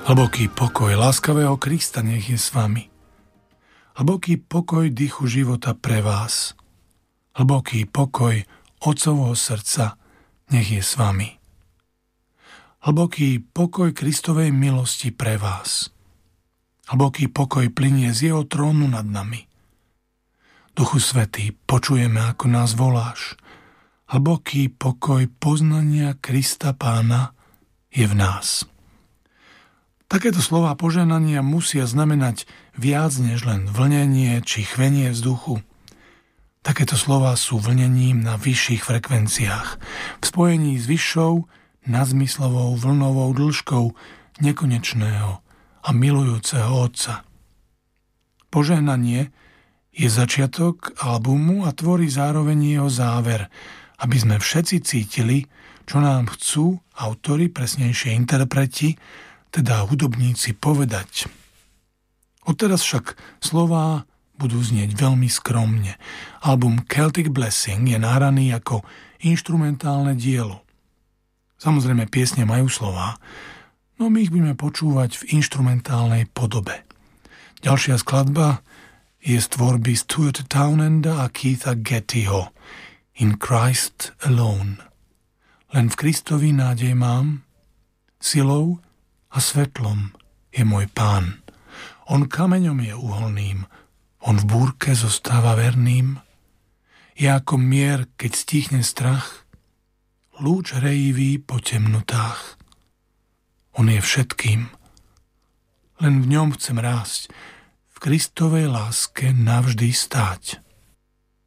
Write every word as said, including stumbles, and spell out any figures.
Hlboký pokoj láskavého Krista nech je s vami. Hlboký pokoj dychu života pre vás. Hlboký pokoj Otcovho srdca nech je s vami. Hlboký pokoj Kristovej milosti pre vás. Hlboký pokoj plynie z jeho trónu nad nami. Duchu Svätý, počujeme, ako nás voláš. Hlboký pokoj poznania Krista Pána je v nás. Takéto slová požehnania musia znamenať viac než len vlnenie či chvenie vzduchu. Takéto slová sú vlnením na vyšších frekvenciách, v spojení s vyššou, nadzmyslovou vlnovou dĺžkou nekonečného a milujúceho Otca. Požehnanie je začiatok albumu a tvorí zároveň jeho záver, aby sme všetci cítili, čo nám chcú autori, presnejšie interpreti, teda hudobníci, povedať. Odteraz však slová budú znieť veľmi skromne. Album Celtic Blessing je nahraný ako inštrumentálne dielo. Samozrejme, piesne majú slová, no my ich budeme počúvať v inštrumentálnej podobe. Ďalšia skladba je z tvorby Stuart Townenda a Keitha Gettyho In Christ Alone. Len v Kristovi nádej mám, silou a svetlom je môj Pán. On kameňom je uholným, on v búrke zostáva verným. Je ako mier, keď stíchne strach, lúč hrejivý po temnotách. On je všetkým, len v ňom chcem rásť, v Kristovej láske navždy stáť.